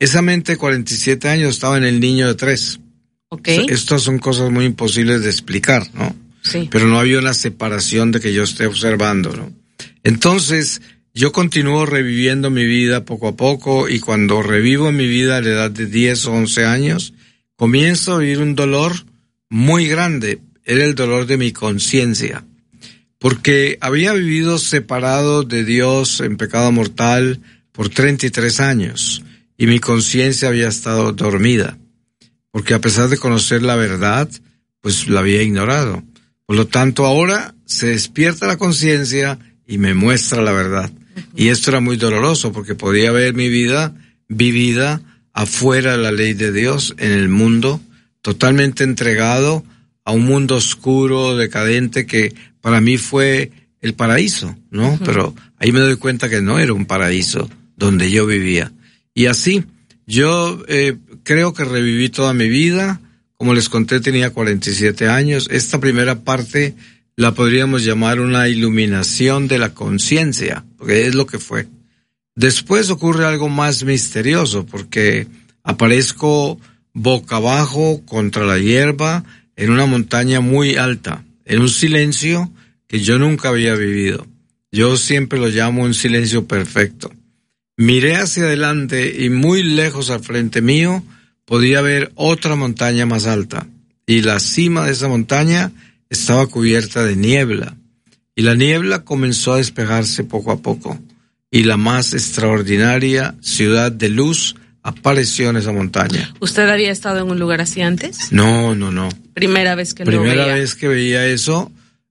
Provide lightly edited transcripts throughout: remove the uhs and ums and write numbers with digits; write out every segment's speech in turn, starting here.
esa mente de 47 años estaba en el niño de 3. Okay. O sea, estas son cosas muy imposibles de explicar, ¿no? Sí. Pero no había una separación de que yo esté observando, ¿no? Entonces, yo continúo reviviendo mi vida poco a poco, y cuando revivo mi vida a la edad de 10 o 11 años, comienzo a vivir un dolor muy grande. Era el dolor de mi conciencia, porque había vivido separado de Dios en pecado mortal por 33 años, y mi conciencia había estado dormida, porque a pesar de conocer la verdad, pues la había ignorado. Por lo tanto, ahora se despierta la conciencia y me muestra la verdad. Y esto era muy doloroso, porque podía ver mi vida vivida afuera de la ley de Dios, en el mundo, totalmente entregado a un mundo oscuro, decadente, que para mí fue el paraíso, ¿no? Pero ahí me doy cuenta que no era un paraíso donde yo vivía. Y así, yo creo que reviví toda mi vida. Como les conté, tenía 47 años. Esta primera parte la podríamos llamar una iluminación de la conciencia, porque es lo que fue. Después ocurre algo más misterioso, porque aparezco boca abajo contra la hierba en una montaña muy alta, en un silencio que yo nunca había vivido. Yo siempre lo llamo un silencio perfecto. Miré hacia adelante y muy lejos al frente mío podía ver otra montaña más alta, y la cima de esa montaña estaba cubierta de niebla, y la niebla comenzó a despejarse poco a poco, y la más extraordinaria ciudad de luz apareció en esa montaña. ¿Usted había estado en un lugar así antes? No. Primera vez que lo veía. Primera vez que veía eso.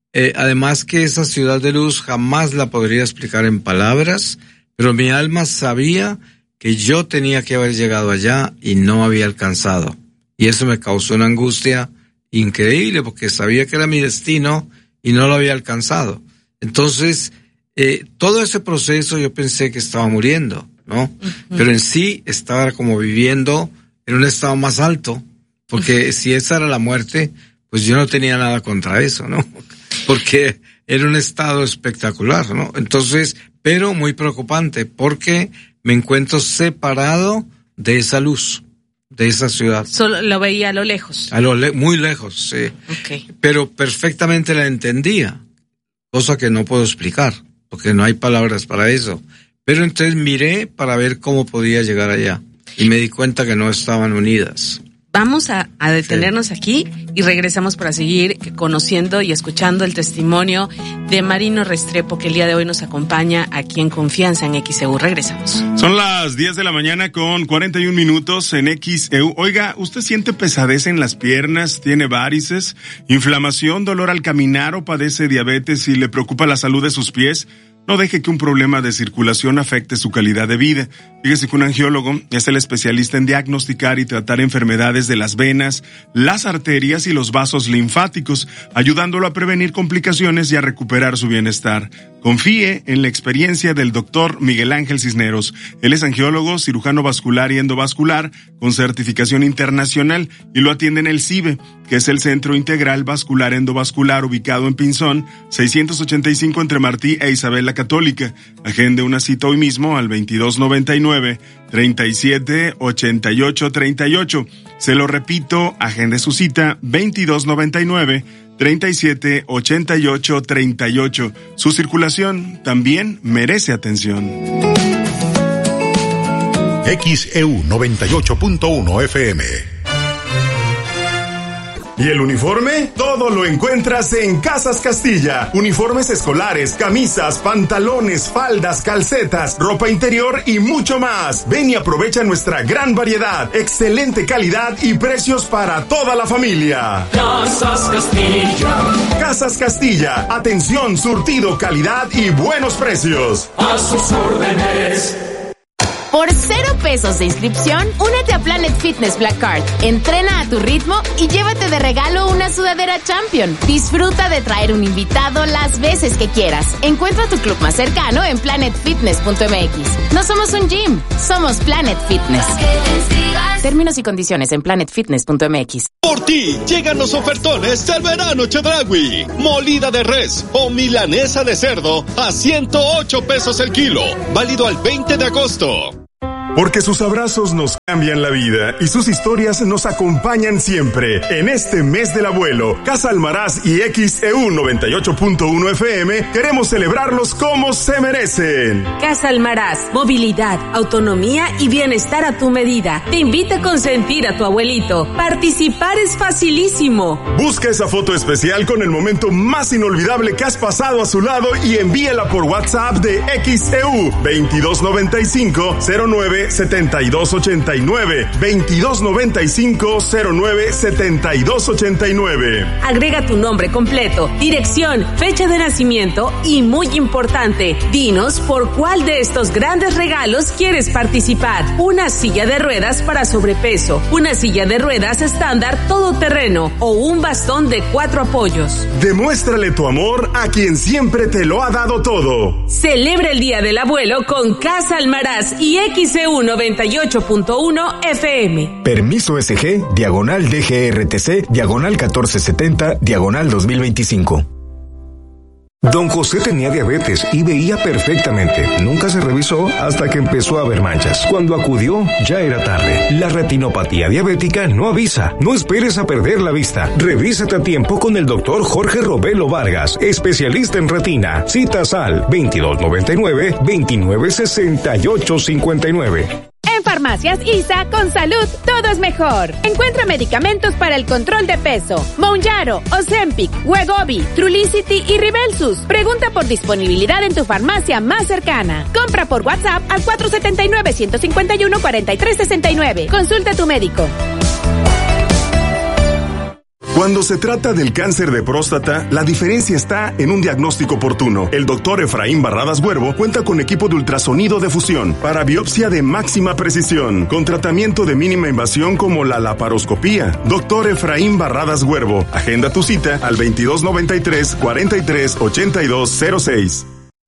Además que esa ciudad de luz jamás la podría explicar en palabras, pero mi alma sabía que yo tenía que haber llegado allá y no había alcanzado. Y eso me causó una angustia increíble, porque sabía que era mi destino y no lo había alcanzado. Entonces, todo ese proceso yo pensé que estaba muriendo, ¿no? Pero en sí estaba como viviendo en un estado más alto, porque si esa era la muerte, pues yo no tenía nada contra eso, ¿no? Porque era un estado espectacular, ¿no? Entonces, pero muy preocupante, porque me encuentro separado de esa luz, de esa ciudad. Solo lo veía a lo lejos. Muy lejos, sí. Okay. Pero perfectamente la entendía, cosa que no puedo explicar, porque no hay palabras para eso. Pero entonces miré para ver cómo podía llegar allá, y me di cuenta que no estaban unidas. Vamos a detenernos aquí y regresamos para seguir conociendo y escuchando el testimonio de Marino Restrepo, que el día de hoy nos acompaña aquí en Confianza en XEU. Regresamos. Son las 10 de la mañana con 41 minutos en XEU. Oiga, ¿usted siente pesadez en las piernas, tiene varices, inflamación, dolor al caminar o padece diabetes y le preocupa la salud de sus pies? No deje que un problema de circulación afecte su calidad de vida. Fíjese que un angiólogo es el especialista en diagnosticar y tratar enfermedades de las venas, las arterias y los vasos linfáticos, ayudándolo a prevenir complicaciones y a recuperar su bienestar. Confíe en la experiencia del doctor Miguel Ángel Cisneros. Él es angiólogo, cirujano vascular y endovascular con certificación internacional y lo atiende en el CIVE, que es el Centro Integral Vascular Endovascular, ubicado en Pinzón, 685 entre Martí e Isabel la Católica. Agende una cita hoy mismo al 2299-378838. Se lo repito, agende su cita 2299-378838. Su circulación también merece atención. XEU 98.1 FM. ¿Y el uniforme? Todo lo encuentras en Casas Castilla. Uniformes escolares, camisas, pantalones, faldas, calcetas, ropa interior y mucho más. Ven y aprovecha nuestra gran variedad, excelente calidad y precios para toda la familia. Casas Castilla. Casas Castilla. Atención, surtido, calidad y buenos precios. A sus órdenes. Por 0 pesos de inscripción, únete a Planet Fitness Black Card. Entrena a tu ritmo y llévate de regalo una sudadera Champion. Disfruta de traer un invitado las veces que quieras. Encuentra tu club más cercano en planetfitness.mx. No somos un gym, somos Planet Fitness. Términos y condiciones en planetfitness.mx. Por ti llegan los ofertones del verano Chedraui. Molida de res o milanesa de cerdo a 108 pesos el kilo. Válido al 20 de agosto. Porque sus abrazos nos cambian la vida y sus historias nos acompañan siempre. En este mes del abuelo, Casa Almaraz y XEU 98.1 FM queremos celebrarlos como se merecen. Casa Almaraz, movilidad, autonomía y bienestar a tu medida. Te invita a consentir a tu abuelito. Participar es facilísimo. Busca esa foto especial con el momento más inolvidable que has pasado a su lado y envíala por WhatsApp de XEU 2295 09 7289 2295 09 7289. Agrega tu nombre completo, dirección, fecha de nacimiento y, muy importante, dinos por cuál de estos grandes regalos quieres participar. Una silla de ruedas para sobrepeso, una silla de ruedas estándar todoterreno o un bastón de 4 apoyos. Demuéstrale tu amor a quien siempre te lo ha dado todo. Celebra el Día del Abuelo con Casa Almaraz y XEU 98.1 FM. Permiso SG, diagonal DGRTC, diagonal 1470, diagonal 2025. Don José tenía diabetes y veía perfectamente. Nunca se revisó hasta que empezó a ver manchas. Cuando acudió, ya era tarde. La retinopatía diabética no avisa. No esperes a perder la vista. Revísate a tiempo con el doctor Jorge Robelo Vargas, especialista en retina. Citas al 2299-296859. En Farmacias ISA, con salud, todo es mejor. Encuentra medicamentos para el control de peso. Mounjaro, Ozempic, Wegovy, Trulicity y Rybelsus. Pregunta por disponibilidad en tu farmacia más cercana. Compra por WhatsApp al 479-151-4369. Consulta a tu médico. Cuando se trata del cáncer de próstata, la diferencia está en un diagnóstico oportuno. El doctor Efraín Barradas Huervo cuenta con equipo de ultrasonido de fusión para biopsia de máxima precisión, con tratamiento de mínima invasión como la laparoscopía. Doctor Efraín Barradas Huervo, agenda tu cita al 2293-438206.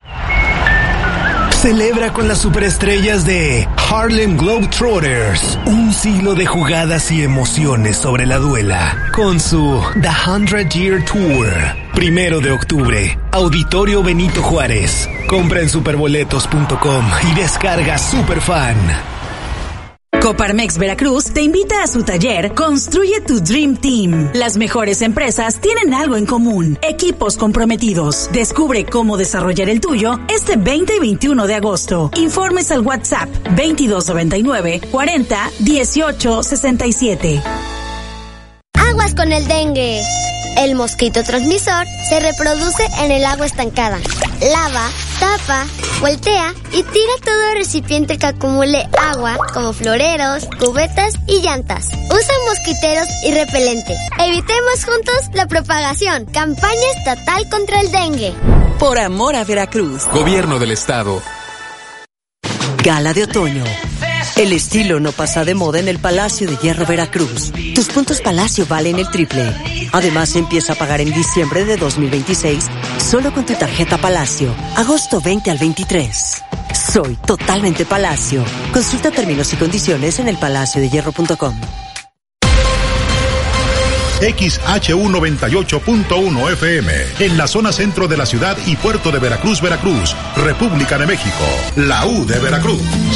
Celebra con las superestrellas de Harlem Globetrotters, un siglo de jugadas y emociones sobre la duela, con su The 100 Year Tour. 1 de octubre, Auditorio Benito Juárez. Compra en superboletos.com y descarga Superfan. Coparmex Veracruz te invita a su taller Construye tu Dream Team. Las mejores empresas tienen algo en común: equipos comprometidos. Descubre cómo desarrollar el tuyo este 20 y 21 de agosto. Informes al WhatsApp 2299 40 18 67. Aguas con el dengue. El mosquito transmisor se reproduce en el agua estancada. Lava, tapa, voltea y tira todo recipiente que acumule agua, como floreros, cubetas y llantas. Usa mosquiteros y repelente. Evitemos juntos la propagación. Campaña estatal contra el dengue. Por amor a Veracruz. Gobierno del Estado. Gala de otoño. El estilo no pasa de moda en el Palacio de Hierro Veracruz. Tus puntos Palacio valen el triple. Además, empieza a pagar en diciembre de 2026 solo con tu tarjeta Palacio. Agosto 20 al 23. Soy totalmente Palacio. Consulta términos y condiciones en elpalaciodehierro.com. XHU 98.1 FM, en la zona centro de la ciudad y puerto de Veracruz, Veracruz, República de México, la U de Veracruz.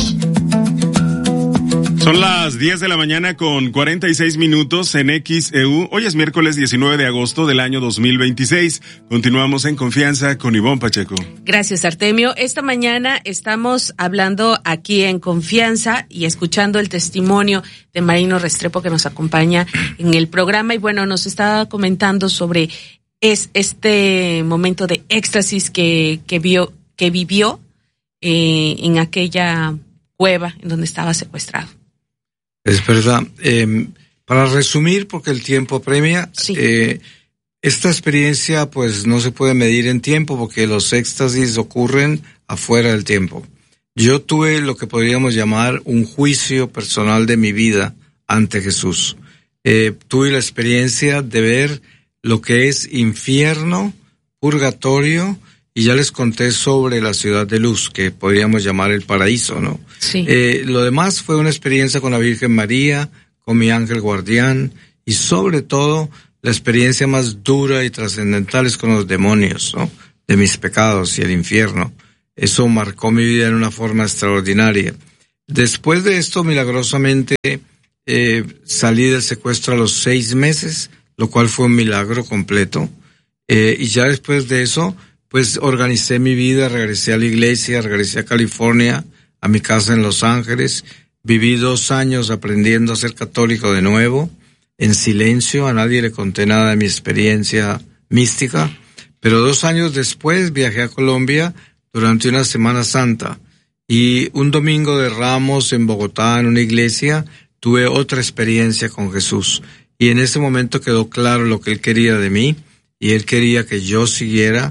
Son las 10 de la mañana con 46 minutos en XEU. Hoy es miércoles 19 de agosto del año 2026. Continuamos en Confianza con Ivonne Pacheco. Gracias, Artemio. Esta mañana estamos hablando aquí en Confianza y escuchando el testimonio de Marino Restrepo, que nos acompaña en el programa. Y bueno, nos estaba comentando sobre este momento de éxtasis que vivió en aquella cueva en donde estaba secuestrado. Es verdad. Para resumir, porque el tiempo apremia, sí. Esta experiencia pues no se puede medir en tiempo porque los éxtasis ocurren afuera del tiempo. Yo tuve lo que podríamos llamar un juicio personal de mi vida ante Jesús. Tuve la experiencia de ver lo que es infierno, purgatorio, y ya les conté sobre la ciudad de luz, que podríamos llamar el paraíso, ¿no? Sí. Lo demás fue una experiencia con la Virgen María, con mi ángel guardián, y sobre todo, la experiencia más dura y trascendental es con los demonios, ¿no? De mis pecados y el infierno. Eso marcó mi vida en una forma extraordinaria. Después de esto, milagrosamente, salí del secuestro a los 6 meses, lo cual fue un milagro completo. Y ya después de eso, pues organicé mi vida, regresé a la iglesia, regresé a California, a mi casa en Los Ángeles. Viví 2 años aprendiendo a ser católico de nuevo, en silencio, a nadie le conté nada de mi experiencia mística. Pero 2 años después viajé a Colombia durante una Semana Santa. Y un domingo de Ramos en Bogotá, en una iglesia, tuve otra experiencia con Jesús. Y en ese momento quedó claro lo que Él quería de mí, y Él quería que yo siguiera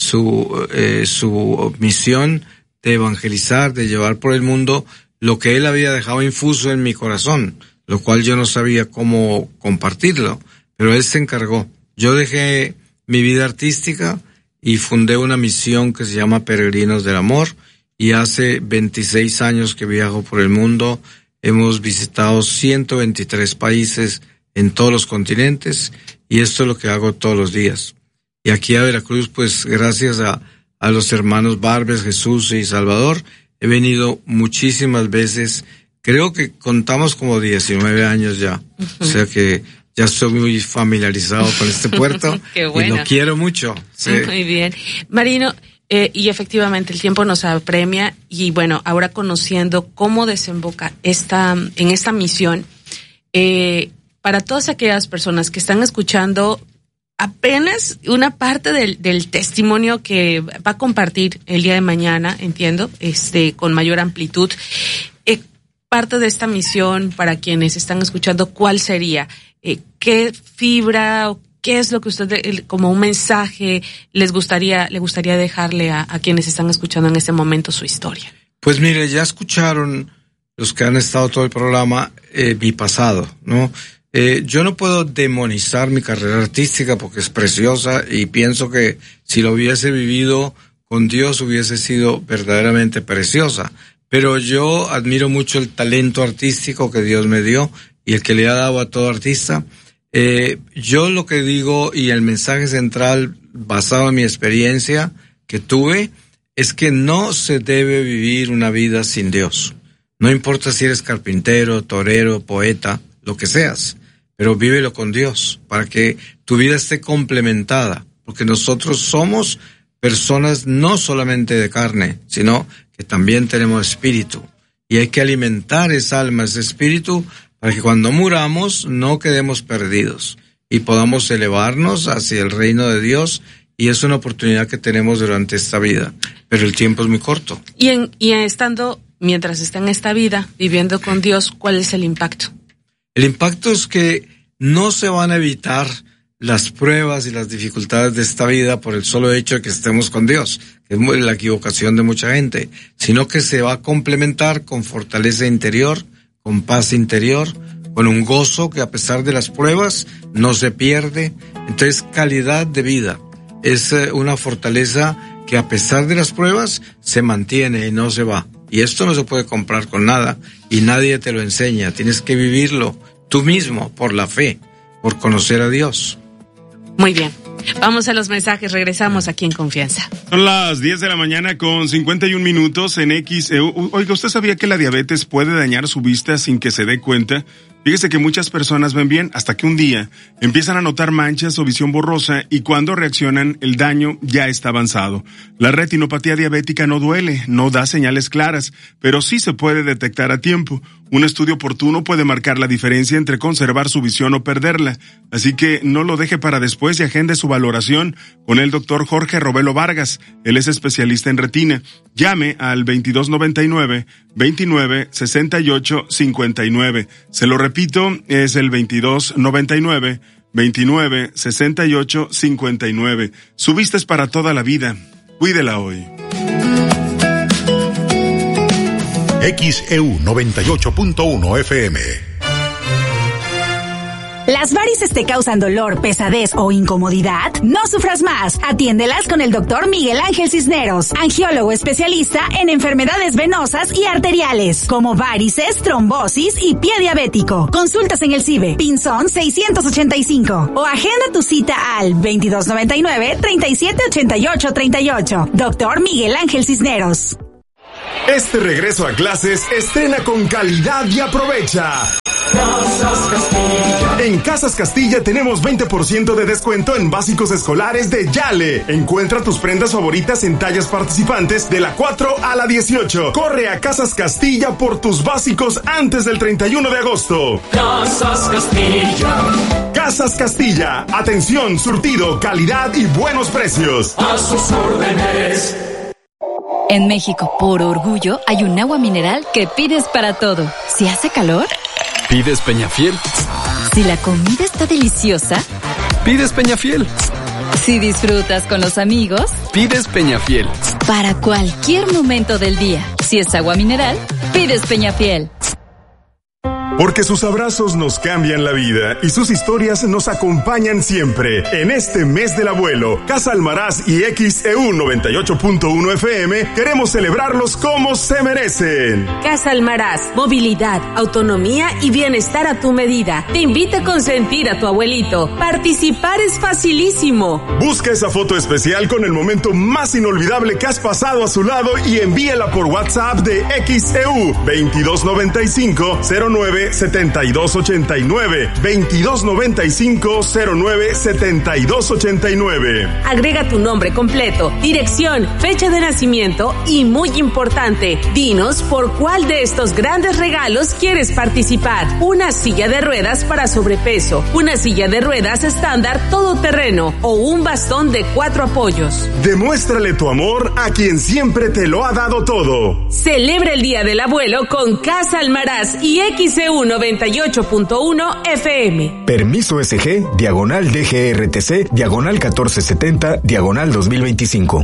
su misión de evangelizar, de llevar por el mundo lo que Él había dejado infuso en mi corazón, lo cual yo no sabía cómo compartirlo, pero Él se encargó. Yo dejé mi vida artística y fundé una misión que se llama Peregrinos del Amor, y hace 26 años que viajo por el mundo. Hemos visitado 123 países en todos los continentes, y esto es lo que hago todos los días. Y aquí a Veracruz, pues gracias a los hermanos Barbes, Jesús y Salvador, he venido muchísimas veces. Creo que contamos como 19 años ya. O sea que ya estoy muy familiarizado con este puerto. Qué bueno. Y lo quiero mucho. Sí. Muy bien. Marino, y efectivamente el tiempo nos apremia, y bueno, ahora conociendo cómo desemboca en esta misión, para todas aquellas personas que están escuchando apenas una parte del testimonio que va a compartir el día de mañana, entiendo, con mayor amplitud, parte de esta misión para quienes están escuchando, ¿cuál sería? ¿Qué fibra o qué es lo que usted, como un mensaje, le gustaría dejarle a quienes están escuchando en este momento su historia? Pues mire, ya escucharon los que han estado todo el programa, mi pasado, ¿no? Yo no puedo demonizar mi carrera artística porque es preciosa, y pienso que si lo hubiese vivido con Dios hubiese sido verdaderamente preciosa. Pero yo admiro mucho el talento artístico que Dios me dio y el que le ha dado a todo artista. Yo lo que digo, y el mensaje central basado en mi experiencia que tuve, es que no se debe vivir una vida sin Dios. No importa si eres carpintero, torero, poeta, lo que seas, pero vívelo con Dios para que tu vida esté complementada, porque nosotros somos personas no solamente de carne, sino que también tenemos espíritu, y hay que alimentar esa alma, ese espíritu, para que cuando muramos no quedemos perdidos y podamos elevarnos hacia el reino de Dios, y es una oportunidad que tenemos durante esta vida, pero el tiempo es muy corto. Y mientras está en esta vida, viviendo con Dios, ¿cuál es el impacto? El impacto es que no se van a evitar las pruebas y las dificultades de esta vida por el solo hecho de que estemos con Dios, que es la equivocación de mucha gente, sino que se va a complementar con fortaleza interior, con paz interior, con un gozo que a pesar de las pruebas no se pierde. Entonces, calidad de vida es una fortaleza que a pesar de las pruebas se mantiene y no se va. Y esto no se puede comprar con nada, y nadie te lo enseña. Tienes que vivirlo tú mismo, por la fe, por conocer a Dios. Muy bien. Vamos a los mensajes, regresamos aquí en Confianza. Son las 10 de la mañana con 51 minutos en XEU. Oiga, ¿usted sabía que la diabetes puede dañar su vista sin que se dé cuenta? Fíjese que muchas personas ven bien hasta que un día empiezan a notar manchas o visión borrosa, y cuando reaccionan el daño ya está avanzado. La retinopatía diabética no duele, no da señales claras, pero sí se puede detectar a tiempo. Un estudio oportuno puede marcar la diferencia entre conservar su visión o perderla. Así que no lo deje para después y agende su valoración con el doctor Jorge Robelo Vargas. Él es especialista en retina. Llame al 2299-2968-59. Se lo repito, es el 2299-2968-59. Su vista es para toda la vida. Cuídela hoy. XEU 98.1 FM. ¿Las varices te causan dolor, pesadez o incomodidad? No sufras más. Atiéndelas con el doctor Miguel Ángel Cisneros, angiólogo especialista en enfermedades venosas y arteriales, como varices, trombosis y pie diabético. Consultas en el CIBE, Pinzón 685, o agenda tu cita al 2299-378838. Doctor Miguel Ángel Cisneros. Este regreso a clases estrena con calidad y aprovecha. Casas Castilla. En Casas Castilla tenemos 20% de descuento en básicos escolares de Yale. Encuentra tus prendas favoritas en tallas participantes de la 4 a la 18. Corre a Casas Castilla por tus básicos antes del 31 de agosto. Casas Castilla. Casas Castilla. Atención, surtido, calidad y buenos precios. A sus órdenes. En México, por orgullo, hay un agua mineral que pides para todo. Si hace calor, pides Peñafiel. Si la comida está deliciosa, pides Peñafiel. Si disfrutas con los amigos, pides Peñafiel. Para cualquier momento del día, si es agua mineral, pides Peñafiel. Porque sus abrazos nos cambian la vida y sus historias nos acompañan siempre. En este mes del abuelo, Casa Almaraz y XEU 98.1 FM queremos celebrarlos como se merecen. Casa Almaraz, movilidad, autonomía y bienestar a tu medida. Te invita a consentir a tu abuelito. Participar es facilísimo. Busca esa foto especial con el momento más inolvidable que has pasado a su lado y envíala por WhatsApp de XEU 2295 09 7289 2295 09 7289. Agrega tu nombre completo, dirección, fecha de nacimiento y, muy importante, dinos por cuál de estos grandes regalos quieres participar. Una silla de ruedas para sobrepeso, una silla de ruedas estándar todoterreno o un bastón de 4 apoyos. Demuéstrale tu amor a quien siempre te lo ha dado todo. Celebra el Día del Abuelo con Casa Almaraz y XEU 98.1 FM. Permiso SG, diagonal DGRTC, diagonal 1470, diagonal 2025.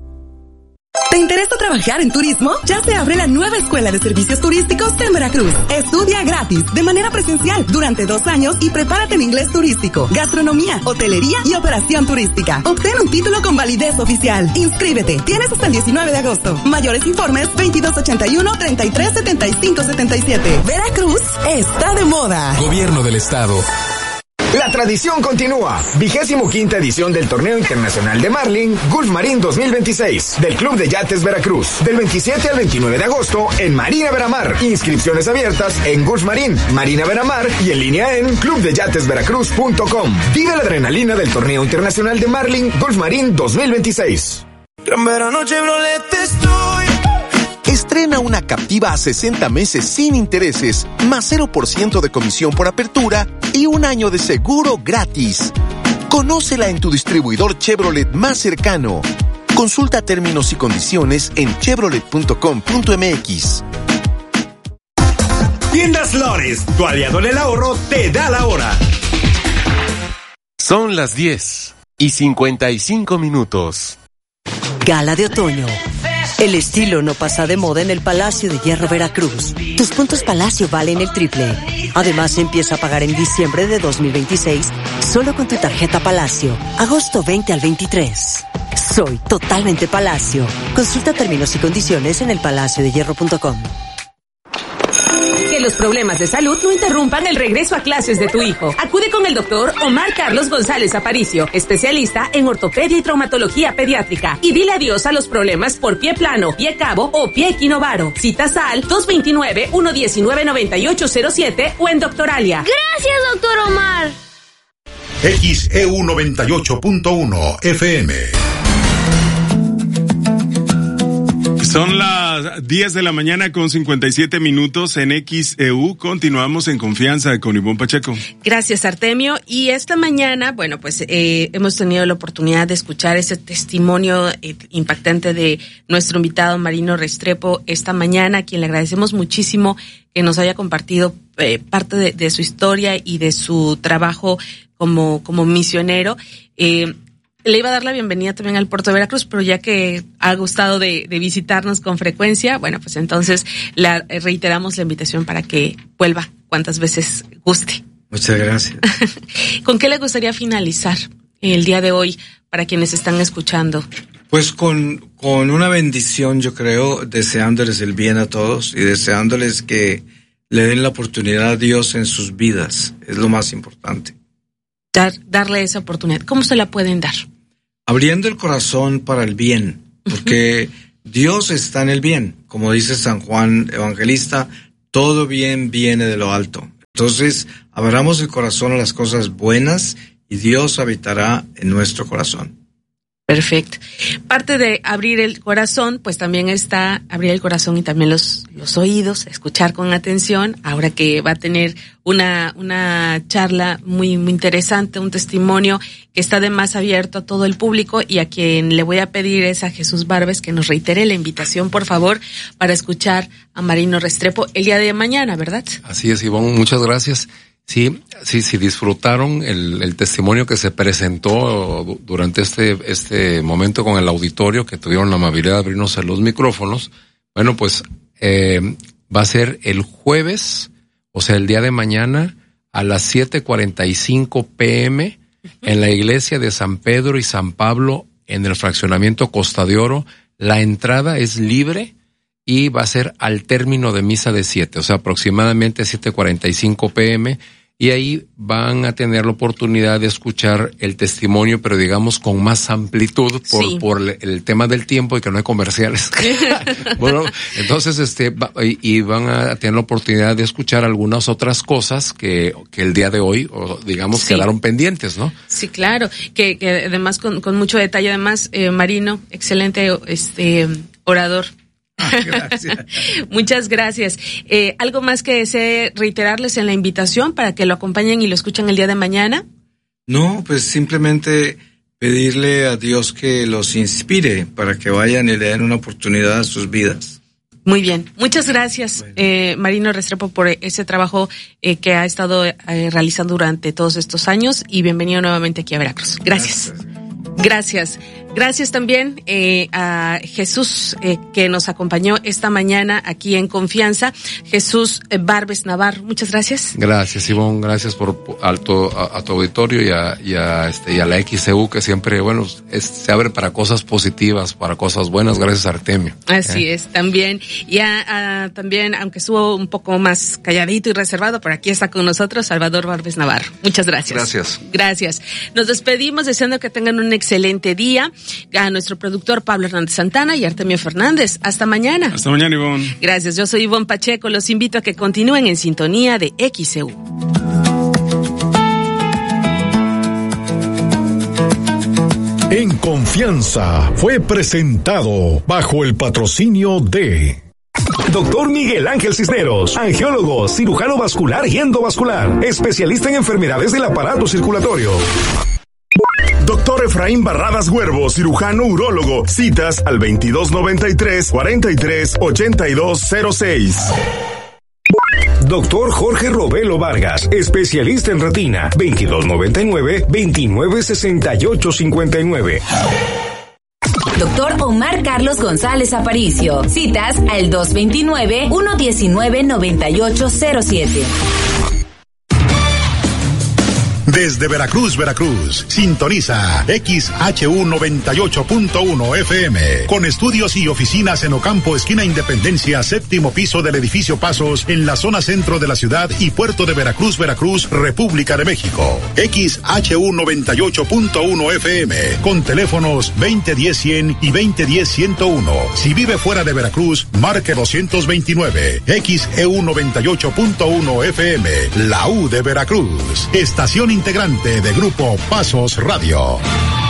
¿Te interesa trabajar en turismo? Ya se abre la nueva Escuela de Servicios Turísticos en Veracruz. Estudia gratis, de manera presencial, durante 2 años y prepárate en inglés turístico, gastronomía, hotelería y operación turística. Obtén un título con validez oficial. Inscríbete. Tienes hasta el 19 de agosto. Mayores informes 2281-337577. Veracruz está de moda. Gobierno del Estado. La tradición continúa. 25ª edición del Torneo Internacional de Marlin, Gulf Marín 2026, del Club de Yates Veracruz, del 27 al 29 de agosto en Marina Veramar. Inscripciones abiertas en Gulf Marín, Marina Veramar y en línea en clubdeyatesveracruz.com. Vive la adrenalina del Torneo Internacional de Marlin, Gulf Marín 2026. Gran verano Chevrolet estoy. Estrena una Captiva a 60 meses sin intereses, más 0% de comisión por apertura y 1 año de seguro gratis. Conócela en tu distribuidor Chevrolet más cercano. Consulta términos y condiciones en chevrolet.com.mx. Tiendas Lores, tu aliado en el ahorro, te da la hora. Son las 10:55. Gala de otoño. El estilo no pasa de moda en el Palacio de Hierro Veracruz. Tus puntos Palacio valen el triple. Además, empieza a pagar en diciembre de 2026 solo con tu tarjeta Palacio. Agosto 20 al 23. Soy totalmente Palacio. Consulta términos y condiciones en elpalaciodehierro.com. Que los problemas de salud no interrumpan el regreso a clases de tu hijo. Acude con el doctor Omar Carlos González Aparicio, especialista en ortopedia y traumatología pediátrica. Y dile adiós a los problemas por pie plano, pie cabo o pie equinovaro. Citas al 229-119-9807 o en Doctoralia. Gracias, doctor Omar. XEU 98.1 FM. Son las 10 de la mañana con 57 minutos en XEU. Continuamos en confianza con Ivonne Pacheco. Gracias, Artemio. Y esta mañana, bueno, pues hemos tenido la oportunidad de escuchar ese testimonio impactante de nuestro invitado Marino Restrepo esta mañana, a quien le agradecemos muchísimo que nos haya compartido parte de su historia y de su trabajo como misionero. Le iba a dar la bienvenida también al Puerto de Veracruz, pero ya que ha gustado de visitarnos con frecuencia, bueno, pues entonces reiteramos la invitación para que vuelva cuantas veces guste. Muchas gracias. ¿Con qué le gustaría finalizar el día de hoy para quienes están escuchando? Pues con una bendición, yo creo, deseándoles el bien a todos y deseándoles que le den la oportunidad a Dios en sus vidas. Es lo más importante. Darle esa oportunidad. ¿Cómo se la pueden dar? Abriendo el corazón para el bien, porque Dios está en el bien. Como dice San Juan Evangelista, todo bien viene de lo alto. Entonces, abramos el corazón a las cosas buenas y Dios habitará en nuestro corazón. Perfecto. Parte de abrir el corazón, pues también está abrir el corazón y también los oídos, escuchar con atención. Ahora que va a tener una charla muy interesante, un testimonio que está de más abierto a todo el público, y a quien le voy a pedir es a Jesús Barbes que nos reitere la invitación, por favor, para escuchar a Marino Restrepo el día de mañana, ¿verdad? Así es, Ivonne, muchas gracias. Sí, disfrutaron el testimonio que se presentó durante este momento con el auditorio, que tuvieron la amabilidad de abrirnos los micrófonos. Bueno, pues va a ser el jueves, o sea, el día de mañana, a las 7:45 p.m. en la iglesia de San Pedro y San Pablo, en el fraccionamiento Costa de Oro. La entrada es libre y va a ser al término de misa de 7, o sea, aproximadamente 7:45 p.m., y ahí van a tener la oportunidad de escuchar el testimonio, pero digamos con más amplitud por el tema del tiempo y que no hay comerciales. Bueno, entonces y van a tener la oportunidad de escuchar algunas otras cosas que el día de hoy, o digamos, quedaron pendientes, ¿no? Sí, claro, que además con mucho detalle. Además, Marino, excelente orador. Gracias. Muchas gracias. ¿Algo más que desee reiterarles en la invitación para que lo acompañen y lo escuchen el día de mañana? No, pues simplemente pedirle a Dios que los inspire para que vayan y le den una oportunidad a sus vidas. Muy bien. Muchas gracias, Marino Restrepo, por ese trabajo que ha estado realizando durante todos estos años, y bienvenido nuevamente aquí a Veracruz. Gracias. Gracias también a Jesús que nos acompañó esta mañana aquí en Confianza. Jesús Barbes Navarro, muchas gracias. Gracias, Ivonne, gracias a tu auditorio y a la XCU, que siempre, se abre para cosas positivas, para cosas buenas, gracias a Artemio. Así es, también. Y también, aunque estuvo un poco más calladito y reservado, por aquí está con nosotros Salvador Barbes Navarro. Muchas gracias. Gracias. Nos despedimos deseando que tengan un excelente día. A nuestro productor Pablo Hernández Santana y Artemio Fernández. Hasta mañana. Hasta mañana, Ivonne. Gracias, yo soy Ivonne Pacheco. Los invito a que continúen en sintonía de XCU. En Confianza fue presentado bajo el patrocinio de Doctor Miguel Ángel Cisneros, angiólogo, cirujano vascular y endovascular, especialista en enfermedades del aparato circulatorio. Doctor Efraín Barradas Huervo, cirujano urólogo. Citas al 2293-438206. Doctor Jorge Robelo Vargas, especialista en retina. 2299-296859. Doctor Omar Carlos González Aparicio. Citas al 229-119-9807. Desde Veracruz, sintoniza XHU 98.1 FM, con estudios y oficinas en Ocampo, esquina Independencia, 7º piso del edificio Pasos, en la zona centro de la ciudad y puerto de Veracruz, República de México. XHU 98.1 FM, con teléfonos 2010-100 y 2010-101. Si vive fuera de Veracruz, marque 229. XEU 98.1 FM, la U de Veracruz. Estación integrante de Grupo Pasos Radio.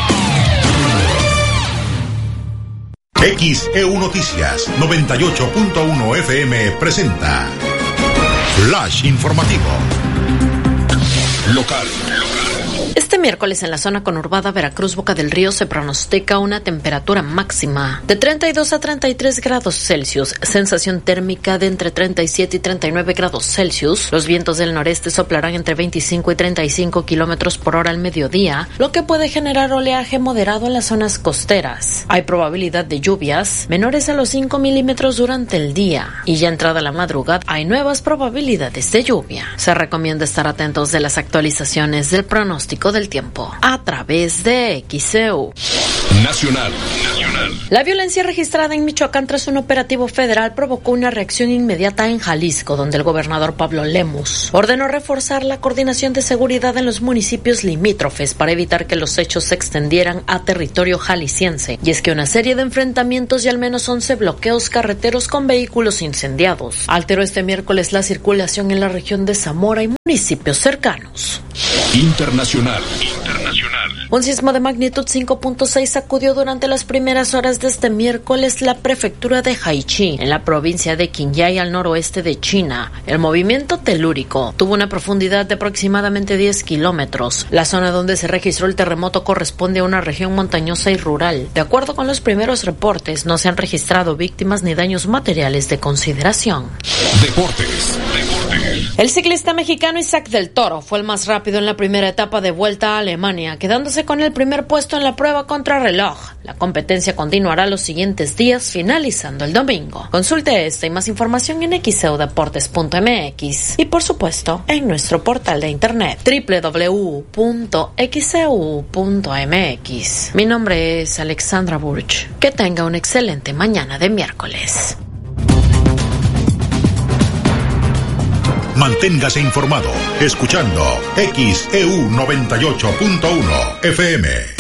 XEU Noticias 98.1 FM presenta Flash Informativo. Local. Este miércoles en la zona conurbada Veracruz Boca del Río se pronostica una temperatura máxima de 32 a 33 grados Celsius, sensación térmica de entre 37 y 39 grados Celsius. Los vientos del noreste soplarán entre 25 y 35 kilómetros por hora al mediodía, lo que puede generar oleaje moderado en las zonas costeras. Hay probabilidad de lluvias menores a los 5 milímetros durante el día, y ya entrada la madrugada hay nuevas probabilidades de lluvia. Se recomienda estar atentos de las actualizaciones del pronóstico del tiempo a través de XEU Nacional. La violencia registrada en Michoacán tras un operativo federal provocó una reacción inmediata en Jalisco, donde el gobernador Pablo Lemus ordenó reforzar la coordinación de seguridad en los municipios limítrofes para evitar que los hechos se extendieran a territorio jalisciense. Y es que una serie de enfrentamientos y al menos 11 bloqueos carreteros con vehículos incendiados alteró este miércoles la circulación en la región de Zamora y municipios cercanos. Internacional. Un sismo de magnitud 5.6 sacudió durante las primeras horas de este miércoles la prefectura de Haichi, en la provincia de Qinghai, al noroeste de China. El movimiento telúrico tuvo una profundidad de aproximadamente 10 kilómetros. La zona donde se registró el terremoto corresponde a una región montañosa y rural. De acuerdo con los primeros reportes, no se han registrado víctimas ni daños materiales de consideración. Deportes. El ciclista mexicano Isaac del Toro fue el más rápido en la primera etapa de Vuelta a Alemania, quedándose con el primer puesto en la prueba contrarreloj. La competencia continuará los siguientes días, finalizando el domingo. Consulte esta y más información en xeudeportes.mx y, por supuesto, en nuestro portal de internet www.xeu.mx. Mi nombre es Alexandra Burch. Que tenga una excelente mañana de miércoles. Manténgase informado escuchando XEU 98.1 FM.